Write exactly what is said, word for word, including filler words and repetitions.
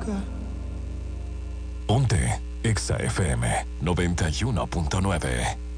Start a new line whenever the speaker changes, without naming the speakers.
Ponte Exa F M noventa y uno punto nueve.